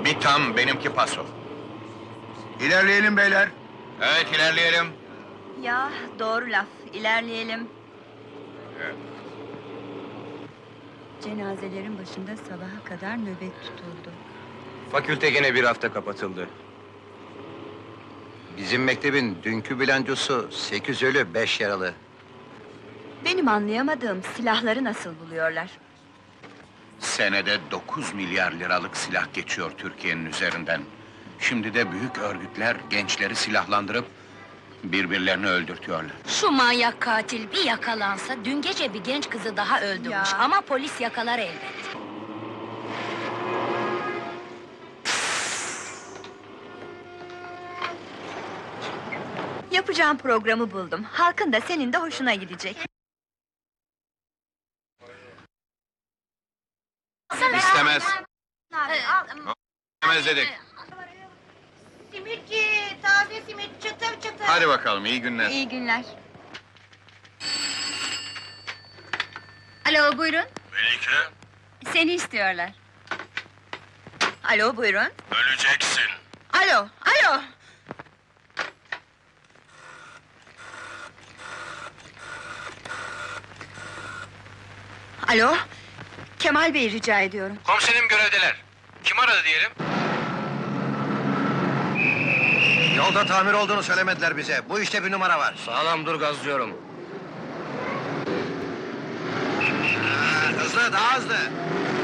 Kimi tam, benimki paso. İlerleyelim beyler. Evet, ilerleyelim. Ya, doğru laf, ilerleyelim. Cenazelerin başında sabaha kadar nöbet tutuldu. Fakülte gene bir hafta kapatıldı. Bizim mektebin dünkü bilançosu 8 ölü 5 yaralı. Benim anlayamadığım silahları nasıl buluyorlar? Senede 9 milyar liralık silah geçiyor Türkiye'nin üzerinden. Şimdi de büyük örgütler gençleri silahlandırıp birbirlerini öldürtüyorlar. Şu manyak katil bir yakalansa, dün gece bir genç kızı daha öldürmüş. Ya. Ama polis yakalar elbet. Yapacağım programı buldum. Halkın da senin de hoşuna gidecek. İstemez. İstemez dedik. Simitçi, taze simit, çıtır çıtır. Hadi bakalım, iyi günler. İyi günler. Alo, buyurun. Melike, Seni istiyorlar. Alo, buyurun. öleceksin. Alo, alo! Alo, Kemal Bey rica ediyorum. Komiserim görevdeler. Kim aradı diyelim? Yolda tamir olduğunu söylemediler bize. Bu işte bir numara var. Sağlam dur gazlıyorum. Hızlı, daha hızlı.